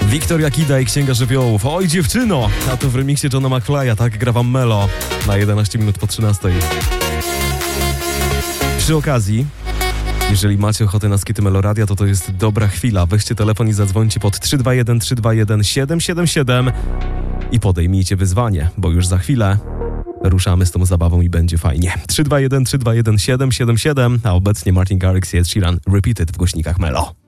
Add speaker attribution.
Speaker 1: Wiktoria Kida i Księga Żywiołów. Oj dziewczyno! A to w remiksie Johna McFly'a, tak gra wam Melo na 11 minut po 13. Przy okazji, jeżeli macie ochotę na skity Meloradia, to jest dobra chwila. Weźcie telefon i zadzwońcie pod 321 321 777 i podejmijcie wyzwanie, bo już za chwilę ruszamy z tą zabawą i będzie fajnie. 321 321 777, a obecnie Martin Garrix i Ed Sheeran Repeated w głośnikach Melo.